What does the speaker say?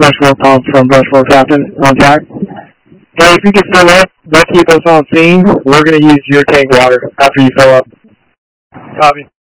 Brushmore Pump from Brushmore Captain on Jack. Hey, if you can fill up, that keep us on scene. We're going to use your tank water after you fill up. Copy.